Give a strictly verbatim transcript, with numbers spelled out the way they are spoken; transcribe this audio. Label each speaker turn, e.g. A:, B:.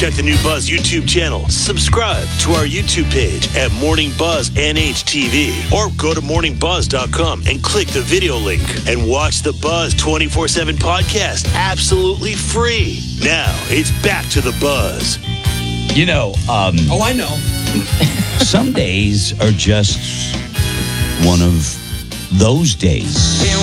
A: Check the new Buzz YouTube channel. Subscribe to our YouTube page at Morning Buzz N H T V. Or go to morning buzz dot com and click the video link. And watch the Buzz twenty-four seven podcast absolutely free. Now, it's back to the Buzz.
B: You know, um...
C: Oh, I know.
B: some days are just one of those days.